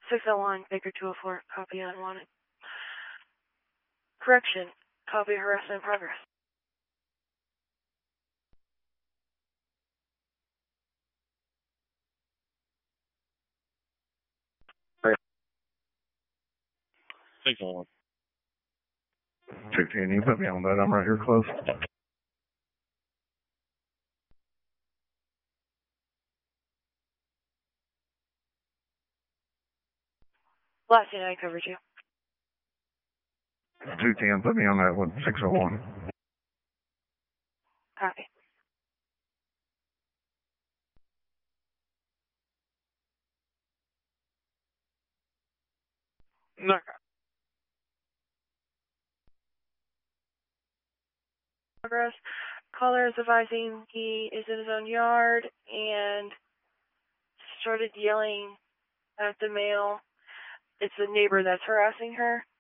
601, Baker 204, copy unwanted. Correction, copy harassment in progress. Right. 601. 16, you put me on that. I'm right here close. Last thing I covered you. 210, put me on that one. 601. Copy. No. Progress. Caller is advising he is in his own yard and started yelling at the male. It's the neighbor that's harassing her.